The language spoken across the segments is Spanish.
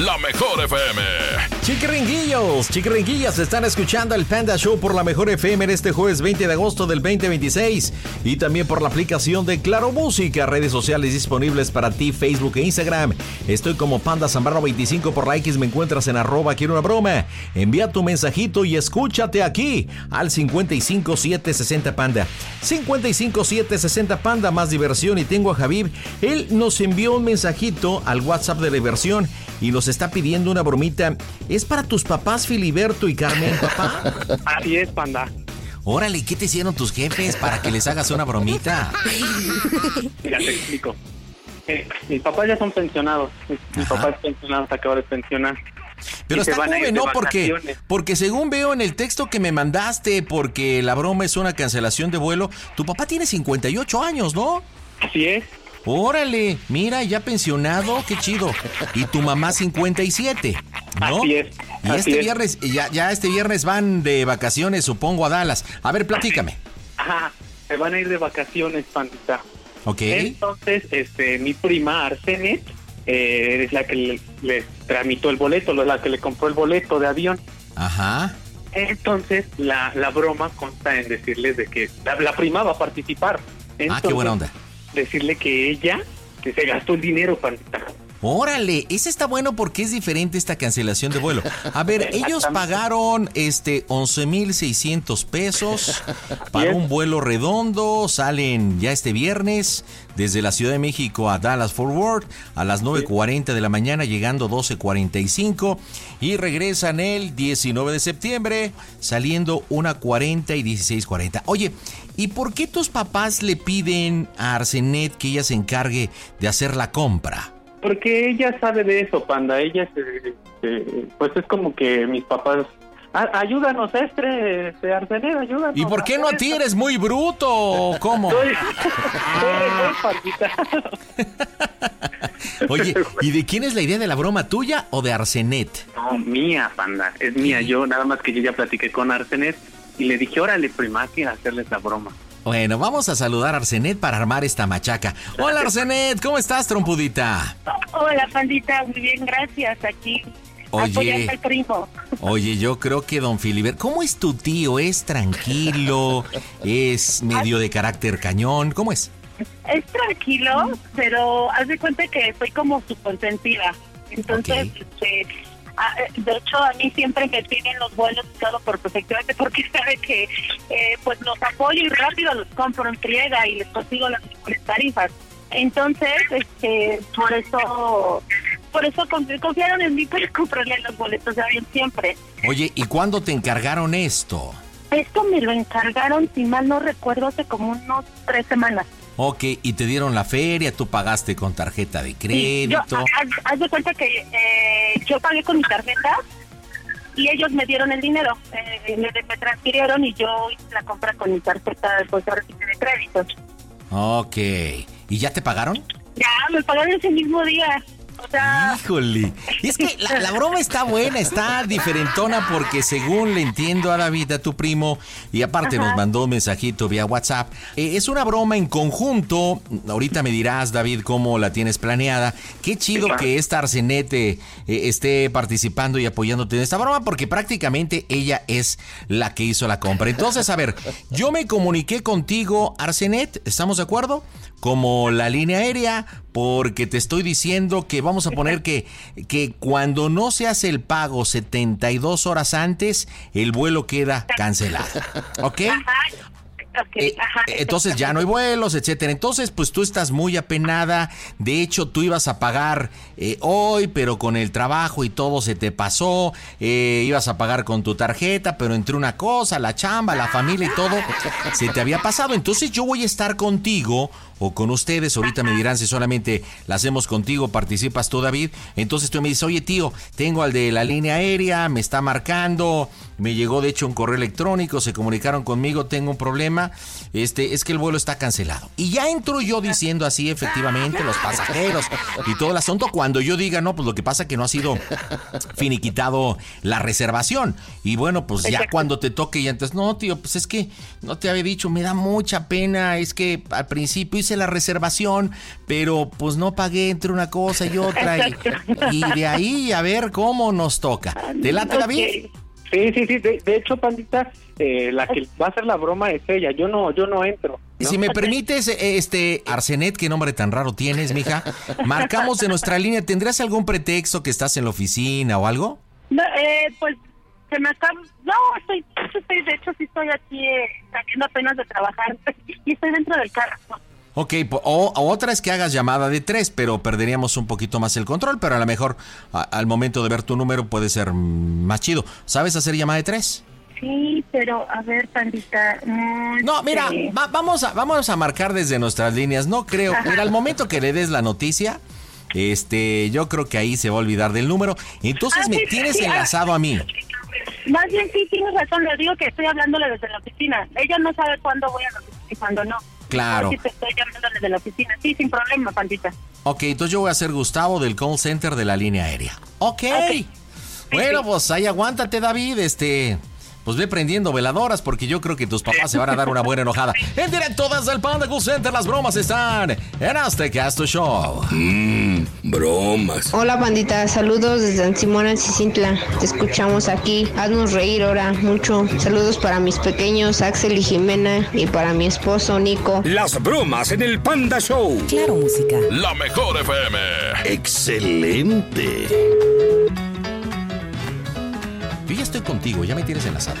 La Mejor FM. Chiquiringuillas, están escuchando el Panda Show por La Mejor FM en este jueves 20 de agosto del 2026 y también por la aplicación de Claro Música, redes sociales disponibles para ti, Facebook e Instagram. Estoy como Panda Zambrano 25 por la X, me encuentras en @quiero una broma. Envía tu mensajito y escúchate aquí al 55760 Panda. 55760 Panda, más diversión. Y tengo a Javib, él nos envió un mensajito al WhatsApp de diversión y nos está pidiendo una bromita. ¿Es para tus papás, Filiberto y Carmen, papá? Así es, Panda. Órale, ¿qué te hicieron tus jefes para que les hagas una bromita? Ya te explico. Mis papás ya son pensionados. Mi papá es pensionado, se acaba de pensionar. Pero está joven, ¿no? Porque según veo en el texto que me mandaste, porque la broma es una cancelación de vuelo, tu papá tiene 58 años, ¿no? Así es. Órale, mira, ya pensionado, qué chido. Y tu mamá 57, ¿no? Así es. Y este viernes, ya este viernes van de vacaciones, supongo, a Dallas. A ver, platícame. Ajá, se van a ir de vacaciones, Pandita. Ok. Entonces, mi prima Arsenet es la que le tramitó el boleto, la que le compró el boleto de avión. Ajá. Entonces, la broma consta en decirles de que la prima va a participar. Entonces, qué buena onda. Decirle que ella se gastó el dinero, Pandita. Órale, ese está bueno porque es diferente esta cancelación de vuelo. A ver, ellos pagaron 11,600 pesos para un vuelo redondo, salen ya este viernes desde la Ciudad de México a Dallas Fort Worth a las 9:40 de la mañana, llegando 12:45 y regresan el 19 de septiembre, saliendo 1:40 y 16:40. Oye, ¿y por qué tus papás le piden a Arsenet que ella se encargue de hacer la compra? Porque ella sabe de eso, Panda. Ella pues es como que mis papás... ayúdanos, Arsenet, ayúdanos. ¿Y por qué no a ti? ¿Eres muy bruto? ¿Cómo? Oye, ¿y de quién es la idea de la broma, tuya o de Arsenet? No, mía, Panda. Es mía. Yo nada más que yo ya platiqué con Arsenet y le dije, órale, prima, que hacerles la broma. Bueno, vamos a saludar a Arsenet para armar esta machaca. Hola, Arsenet, ¿cómo estás, trompudita? Hola, Pandita, muy bien, gracias, aquí apoyando al primo. Oye, yo creo que don Filiberto, ¿cómo es tu tío? ¿Es tranquilo? ¿Es medio de carácter cañón? ¿Cómo es? Es tranquilo, pero haz de cuenta que soy como su consentida. Entonces, de hecho, a mí siempre me piden los vuelos y todo perfectamente porque sabe que pues los apoyo y rápido los compro en friega y les consigo las mejores tarifas. Entonces, por eso confiaron en mí para comprarle los boletos de avión siempre. Oye, ¿y cuándo te encargaron esto? Esto me lo encargaron, si mal no recuerdo, hace como unos 3 semanas. Ok, y te dieron la feria, tú pagaste con tarjeta de crédito. Sí, haz de cuenta que yo pagué con mi tarjeta y ellos me dieron el dinero. Me transfirieron y yo hice la compra con mi tarjeta de crédito. Ok, ¿y ya te pagaron? Ya, me pagaron ese mismo día. O sea... Híjole, y es que la broma está buena, está diferentona porque según le entiendo a David, a tu primo, y aparte nos mandó un mensajito vía WhatsApp, es una broma en conjunto. Ahorita me dirás, David, cómo la tienes planeada. Qué chido que esta Arsenet esté participando y apoyándote en esta broma porque prácticamente ella es la que hizo la compra. Entonces, a ver, yo me comuniqué contigo, Arsenet, ¿estamos de acuerdo? Como la línea aérea, porque te estoy diciendo que vamos a poner que cuando no se hace el pago 72 horas antes, el vuelo queda cancelado. ¿Ok? Entonces ya no hay vuelos, etcétera. Entonces, pues tú estás muy apenada. De hecho, tú ibas a pagar hoy, pero con el trabajo y todo se te pasó. Ibas a pagar con tu tarjeta, pero entre una cosa, la chamba, la familia y todo, se te había pasado. Entonces yo voy a estar contigo o con ustedes. Ahorita me dirán si solamente la hacemos contigo, participas tú, David. Entonces tú me dices, oye, tío, tengo al de la línea aérea, me está marcando, me llegó de hecho un correo electrónico, se comunicaron conmigo, tengo un problema, es que el vuelo está cancelado. Y ya entro yo diciendo así, efectivamente, los pasajeros y todo el asunto, cuando yo diga, no, pues lo que pasa es que no ha sido finiquitado la reservación. Y bueno, pues ya cuando te toque, ya entonces, no, tío, pues es que no te había dicho, me da mucha pena, es que al principio hice la reservación, pero pues no pagué entre una cosa y otra, y de ahí a ver cómo nos toca. ¿Te late, David? Sí. De hecho, Pandita, la que va a hacer la broma es ella. Yo no entro, ¿no? Si me permites, Arsenet, ¿qué nombre tan raro tienes, mija? Marcamos de nuestra línea. ¿Tendrás algún pretexto que estás en la oficina o algo? No, pues se me está... No, estoy de hecho sí estoy aquí saliendo apenas de trabajar y estoy dentro del carro. Ok, otra es que hagas llamada de 3, pero perderíamos un poquito más el control, pero a lo mejor al momento de ver tu número puede ser más chido. ¿Sabes hacer llamada de 3? Sí, pero a ver, Pandita. No, mira, vamos a marcar desde nuestras líneas. No creo, mira, al momento que le des la noticia, yo creo que ahí se va a olvidar del número. Entonces me tienes enlazado a mí. Más bien sí, tienes razón, le digo que estoy hablándole desde la oficina. Ella no sabe cuándo voy a la oficina y cuándo no. Claro. Sí, te estoy llamando desde la oficina. Sí, sin problema, Pandita. Ok, entonces yo voy a ser Gustavo del call center de la línea aérea. Ok. Bueno, pues ahí aguántate, David, pues ve prendiendo veladoras porque yo creo que tus papás se van a dar una buena enojada. En directo desde el Panda Call Center, las bromas están en Aztecasto Show. Bromas. Hola, bandita, saludos desde San Simón, Ancicintla. Te escuchamos aquí, haznos reír ahora mucho. Saludos para mis pequeños Axel y Jimena y para mi esposo Nico. Las bromas en el Panda Show. Claro, música. La mejor FM. Excelente. Yo ya estoy contigo, ya me tienes enlazado.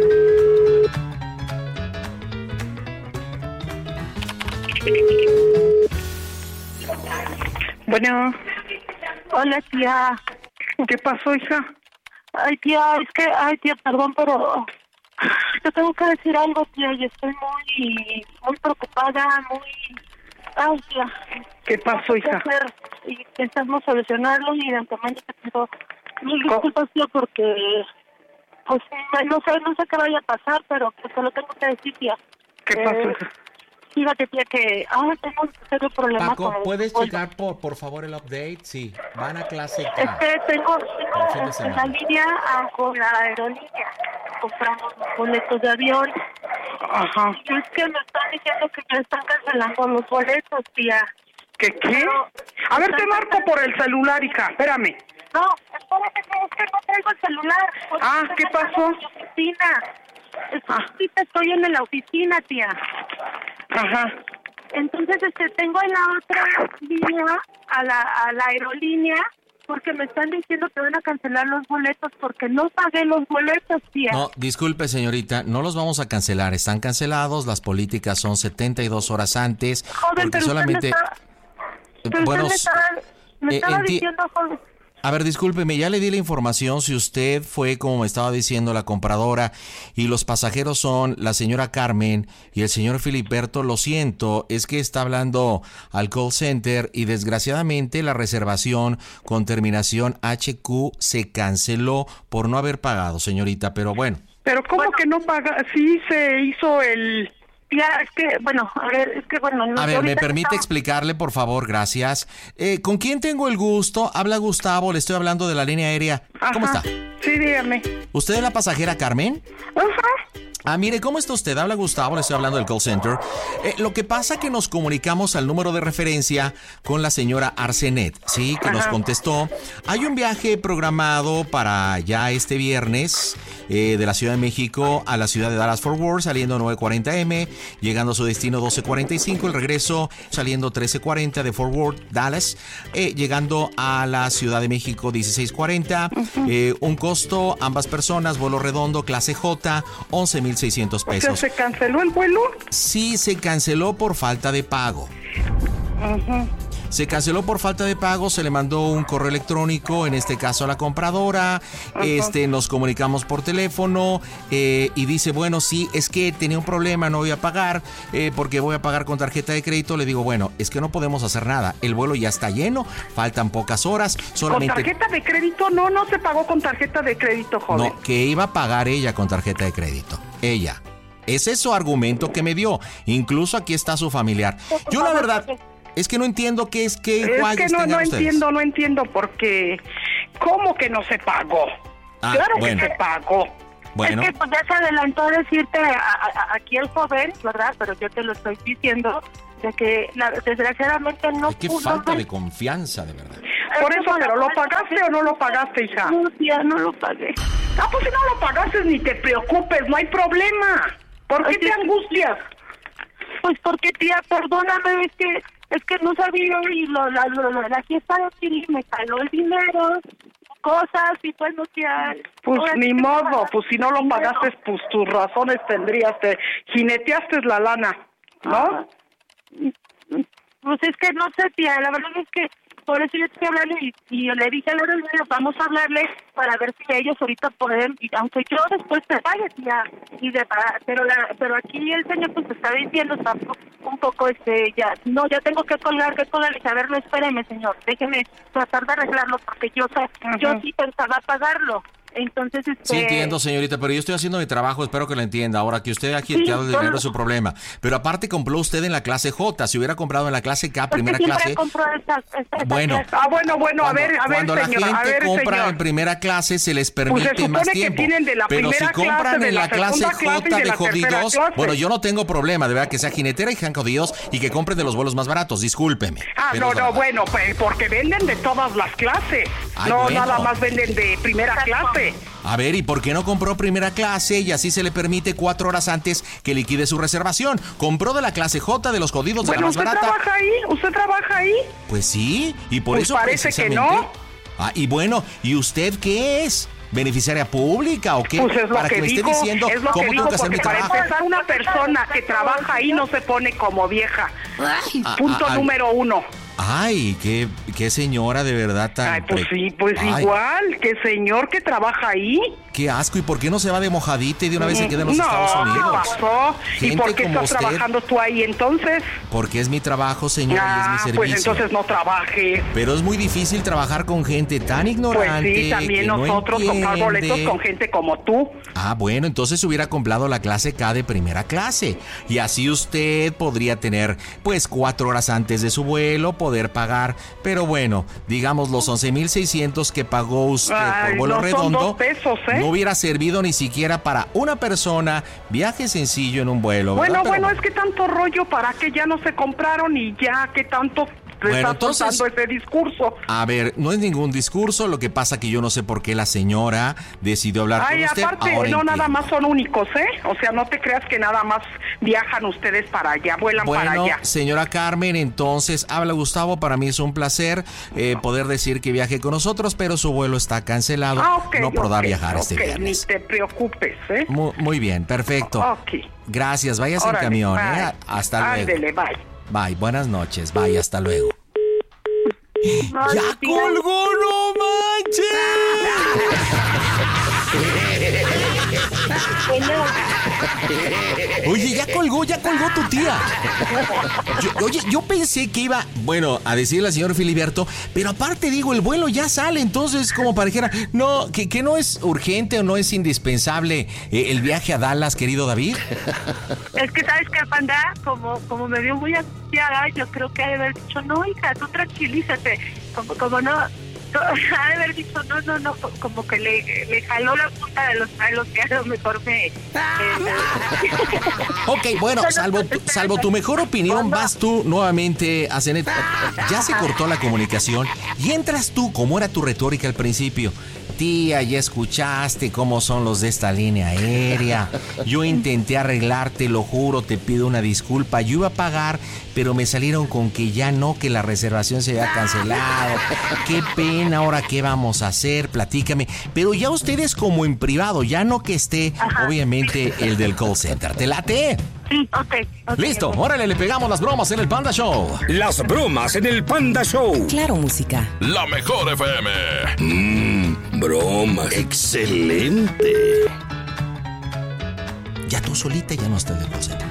Bueno. Hola, tía. ¿Qué pasó, hija? Ay, tía, perdón, pero te tengo que decir algo, tía, y estoy muy preocupada, Ay, tía. ¿Qué pasó, hija? Y intentamos solucionarlo y de antemano te pido mil disculpas, tía, porque pues no sé qué vaya a pasar, pero pues te lo tengo que decir, tía. ¿Qué pasó, hija? Fíjate, tía, que tengo un serio problema. Paco, ¿puedes checar por favor el update? Sí, van a clase K. Tengo en la línea con la aerolínea. Compramos los boletos de avión. Ajá. Y es que me están diciendo que ya están cancelando los boletos, tía. ¿Qué? A ver, te marco por el celular, hija. Espérame. No, espérate, es que no traigo el celular. ¿Qué pasó? Estoy en la oficina, tía. Ajá. Entonces, tengo en la otra línea a la aerolínea porque me están diciendo que van a cancelar los boletos porque no pagué los boletos, tía. No, disculpe, señorita, no los vamos a cancelar, están cancelados, las políticas son 72 horas antes. Joven, pero solamente... me estaba diciendo, joven. A ver, discúlpeme, ya le di la información. Si usted fue, como me estaba diciendo, la compradora y los pasajeros son la señora Carmen y el señor Filiberto, lo siento, es que está hablando al call center y desgraciadamente la reservación con terminación HQ se canceló por no haber pagado, señorita, pero bueno. ¿Pero cómo que no paga? Sí se hizo el... Ya, ¿me permite explicarle, por favor? Gracias. ¿Con quién tengo el gusto? Habla Gustavo, le estoy hablando de la línea aérea. Ajá. ¿Cómo está? Sí, dígame. ¿Usted es la pasajera Carmen? Ajá. Mire, ¿cómo está usted? Habla Gustavo, le estoy hablando del call center. Lo que pasa es que nos comunicamos al número de referencia con la señora Arsenet, ¿sí? Que nos contestó. Hay un viaje programado para ya este viernes de la Ciudad de México a la ciudad de Dallas-Fort Worth, saliendo 9:40 a.m., llegando a su destino 12:45, el regreso saliendo 13:40 de Fort Worth, Dallas, llegando a la Ciudad de México 16:40. Un costo, ambas personas, vuelo redondo, clase J, 11,600 pesos. O sea, ¿se canceló el vuelo? Sí, se canceló por falta de pago. Ajá. se canceló por falta de pago, se le mandó un correo electrónico, en este caso a la compradora, nos comunicamos por teléfono y dice, bueno, sí, es que tenía un problema, no voy a pagar porque voy a pagar con tarjeta de crédito. Le digo, bueno, es que no podemos hacer nada, el vuelo ya está lleno, faltan pocas horas, solamente... ¿Con tarjeta de crédito? No se pagó con tarjeta de crédito, joven. No, que iba a pagar ella con tarjeta de crédito, ella. Ese es su argumento que me dio. Incluso aquí está su familiar. Yo la verdad es que no entiendo qué es que no entiendo porque ¿cómo que no se pagó? Claro bueno. Que se pagó. Bueno. Es que pues ya se adelantó a decirte aquí el joven, ¿verdad? Pero yo te lo estoy diciendo de que desgraciadamente no pudo. Qué falta de confianza, de verdad. Por eso, ¿pero lo pagaste o no lo pagaste, hija? No, tía, no lo pagué. Pues si no lo pagaste ni te preocupes, no hay problema. ¿Por qué te angustias? Pues porque, tía, perdóname, es que no sabía y la fiesta de Chile me caló el dinero, cosas y pues no, tía. Pues ni modo, pues si no lo pagaste, pues tus razones tendrías, te jineteaste la lana, ¿no? Pues es que no sé, tía, la verdad es que por eso yo te hablarle y yo le dije a la niña, vamos a hablarle para ver si ellos ahorita pueden, aunque yo después te pague, tía, pero aquí el señor pues está diciendo, está un poco ya tengo que colgar, le dije, a ver, no, espéreme, señor, déjeme tratar de arreglarlo porque yo sí pensaba pagarlo. Entonces, Sí entiendo, señorita, pero yo estoy haciendo mi trabajo, espero que lo entienda. Ahora, que usted ha jineteado el dinero es su problema. Pero aparte compró usted en la clase J. Si hubiera comprado en la clase K, primera clase... Bueno, bueno, a ver, cuando señor, la gente compra señor. En primera clase, se les permite pues más tiempo. Pero si compran en la clase J de jodidos, bueno, yo no tengo problema, de verdad, que sea jinetera y sean jodidos y que compren de los vuelos más baratos, discúlpeme. Bueno, pues porque venden de todas las clases. Nada más venden de primera clase. A ver, ¿y por qué no compró primera clase y así se le permite 4 horas antes que liquide su reservación? Compró de la clase J de los jodidos de la más barata. ¿Usted trabaja ahí? Pues sí, y por pues eso parece que no. Y bueno, ¿y usted qué es? ¿Beneficiaria pública o qué? Pues es lo para que me esté diciendo cómo tengo que hacer mi trabajo. Para empezar, una persona que trabaja ahí no se pone como vieja. Punto número 1. Ay, qué señora de verdad tan... Ay, pues sí, igual, qué señor que trabaja ahí. Qué asco, ¿y por qué no se va de mojadita y de una vez se queda en los Estados Unidos? ¿Qué pasó? Gente ¿Y por qué estás usted, trabajando tú ahí entonces? Porque es mi trabajo, señora, y es mi servicio. Pues entonces no trabajes. Pero es muy difícil trabajar con gente tan ignorante. Pues sí, también nosotros comprar boletos con gente como tú. Bueno, entonces hubiera comprado la clase K de primera clase. Y así usted podría tener, pues, 4 horas antes de su vuelo, poder pagar. Pero bueno, digamos los 11,600 que pagó usted por vuelo redondo, son 2 pesos, no hubiera servido ni siquiera para una persona, viaje sencillo en un vuelo, ¿verdad? Bueno, es que tanto rollo, ¿para qué ya no se compraron y ya que tanto... Bueno, entonces, ese discurso. A ver, no es ningún discurso, lo que pasa que yo no sé por qué la señora decidió hablar con usted. Aparte, ahora no nada más son únicos, ¿eh? O sea, no te creas que nada más viajan ustedes para allá, vuelan para allá. Bueno, señora Carmen, entonces, habla Gustavo, para mí es un placer poder decir que viaje con nosotros, pero su vuelo está cancelado, no podrá viajar este viernes. Ni te preocupes, ¿eh? Muy bien, perfecto. Gracias, váyase en camión, ¿eh? Hasta luego. Ándele, bye. Bye, buenas noches, bye, hasta luego. ¡Ya colgó, no manches! Oye, ya colgó tu tía. Yo pensé que iba, a decirle al señor Filiberto, pero aparte digo, el vuelo ya sale, entonces como parejera, no, que no es urgente o no es indispensable el viaje a Dallas, querido David. Es que sabes que Panda, como me vio muy ansiada, yo creo que ha de haber dicho, no, hija, tú tranquilízate, como no, ha de haber dicho, no, como que le jaló la punta de los pelos, que a lo mejor me... Ok, bueno, salvo tu mejor opinión, vas tú nuevamente a Cenet. Ya se cortó la comunicación y entras tú, como era tu retórica al principio. Tía, ya escuchaste cómo son los de esta línea aérea. Yo intenté arreglarte, lo juro, te pido una disculpa. Yo iba a pagar, pero me salieron con que ya no, que la reservación se había cancelado. Qué pena, ahora qué vamos a hacer, platícame. Pero ya ustedes como en privado, ya no que esté, obviamente, el del call center. ¿Te late? Sí, ok. Listo, órale, le pegamos las bromas en el Panda Show. Las bromas en el Panda Show. Claro, música. La mejor FM. Bromas. Excelente. Ya tú solita ya no estás de closet.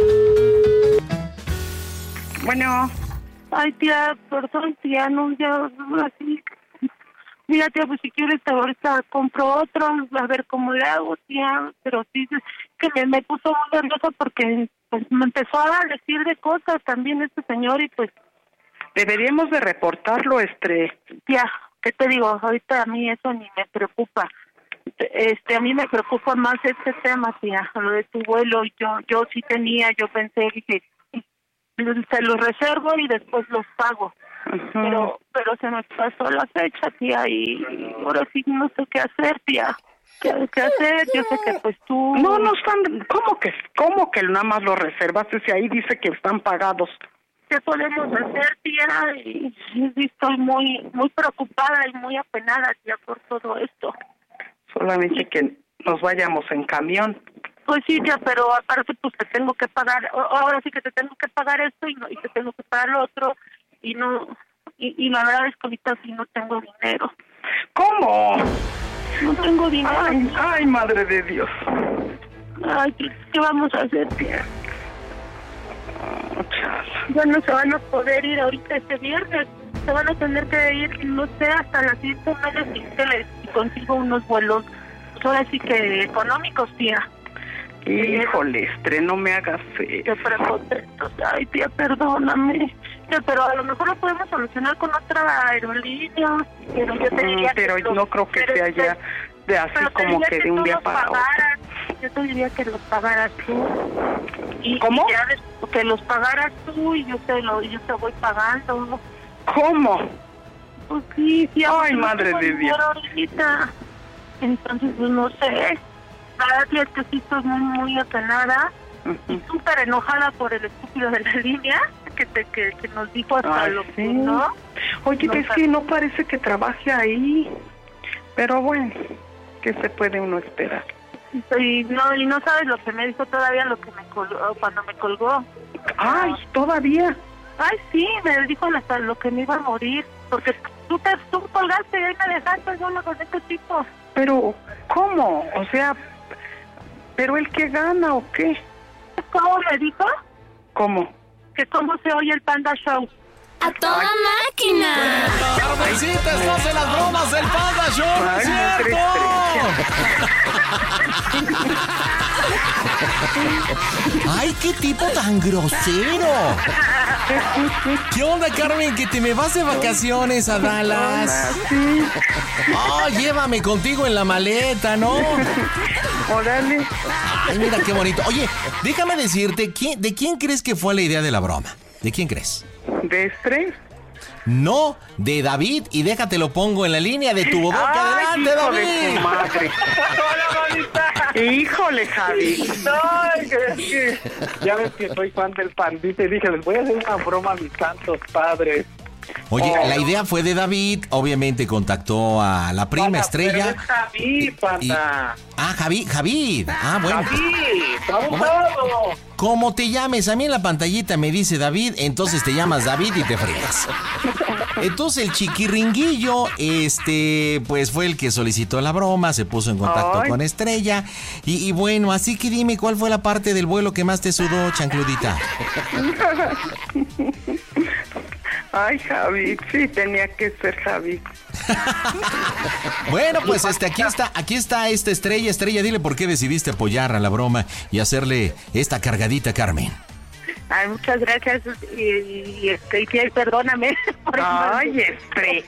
Bueno, Ay, tía, perdón, tía, no, ya, así. Mira, tía, pues si quieres ahorita compro otro, a ver cómo le hago, tía. Pero sí, que me puso muy nerviosa porque pues me empezó a decir de cosas también este señor y pues... deberíamos de reportarlo, Tía, ¿qué te digo? Ahorita a mí eso ni me preocupa. A mí me preocupa más este tema, tía, lo de tu vuelo. Yo sí tenía, yo pensé, dije, se los reservo y después los pago. Uh-huh. Pero se me pasó la fecha, tía, y ahora sí no sé qué hacer, tía. ¿Qué hacer? Yo sé que pues tú... No están... ¿Cómo que nada más lo reservaste si ahí dice que están pagados? ¿Qué podemos hacer, tía? Y estoy muy preocupada y muy apenada, tía, por todo esto. Solamente que nos vayamos en camión. Pues sí, tía, pero aparte pues te tengo que pagar, ahora sí que te tengo que pagar esto y te tengo que pagar lo otro y la verdad es que ahorita sí no tengo dinero. ¿Cómo? No tengo dinero. Ay, madre de Dios. Ay, ¿qué vamos a hacer, tía? Ya no se van a poder ir ahorita este viernes, se van a tener que ir, no sé, hasta las 7 meses y consigo unos vuelos, pues ahora sí que económicos, tía. Híjole, no me hagas eso. Qué prepotencia. Ay, tía, perdóname. Tía, pero a lo mejor lo podemos solucionar con otra aerolínea. Pero yo te diría pero que no creo que sea ya de así como que de un día para otro. Yo te diría que los pagaras tú. ¿Cómo? Que los pagaras tú y yo te voy pagando. ¿Cómo? Pues sí, ay, madre de Dios. Ahorita. Entonces, pues no sé. La verdad es que sí estoy muy apenada y súper enojada por el estúpido de la línea que nos dijo hasta lo que no. Oye, no, es que no parece que trabaje ahí, pero bueno, ¿qué se puede uno esperar? Y no sabes lo que me dijo todavía, lo que me colgó, cuando me colgó. Ay, ¿todavía? Ay, sí, me dijo hasta lo que me iba a morir, porque tú colgaste y ahí me dejaste solo con este tipo. Pero, ¿cómo? O sea... ¿pero él qué gana o qué? ¿Cómo me dijo? ¿Cómo? Que cómo se oye el Panda Show. ¡A toda máquina! ¡Carmencita, estás en las bromas del Panda Show! ¡No es cierto! ¡Ay, qué tipo tan grosero! ¿Qué onda, Carmen? ¿Que te me vas de vacaciones a Dallas? Sí. ¡Oh, llévame contigo en la maleta, ¿no? Órale. Ay, mira qué bonito. Oye, déjame decirte, ¿de quién crees que fue la idea de la broma? ¿De quién crees? ¿De Estre? No, de David, y déjate lo pongo en la línea de tu boca. ¡Adelante, hijo David! De tu madre. ¡Hola, bonita! ¡Híjole, Javi! ¡Ay, que ya ves que soy fan del Pandita y dije, les voy a hacer una broma a mis santos padres! Oye, la idea fue de David, obviamente contactó a la prima Estrella. Pero es Javid, Panda. Javid. Ah, bueno. Javid, vamos. Como te llames, a mí en la pantallita me dice David, entonces te llamas David y te fregas. Entonces el chiquiringuillo, pues fue el que solicitó la broma, se puso en contacto con Estrella. Y bueno, así que dime, ¿cuál fue la parte del vuelo que más te sudó, chancludita? Ay, Javi, sí, tenía que ser Javi. Bueno, pues aquí está esta Estrella. Estrella, dile por qué decidiste apoyar a la broma y hacerle esta cargadita a Carmen. Ay, muchas gracias y perdóname. Ay, Estre.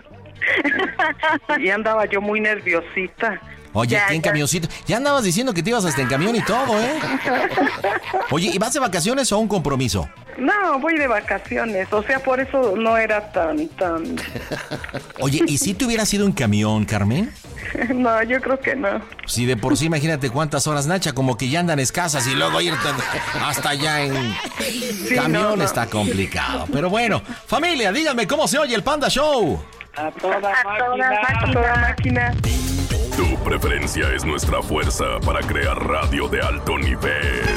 Y andaba yo muy nerviosita. Oye, ¿qué en camioncito? Ya andabas diciendo que te ibas hasta en camión y todo, ¿eh? Oye, ¿y vas de vacaciones o a un compromiso? No, voy de vacaciones, o sea, por eso no era tan... Oye, ¿y si te hubieras ido en camión, Carmen? No, yo creo que no. Si de por sí, imagínate cuántas horas, Nacha, como que ya andan escasas y luego ir hasta allá en camión está complicado. Pero bueno, familia, díganme cómo se oye el Panda Show. A toda máquina. Tu preferencia es nuestra fuerza para crear radio de alto nivel.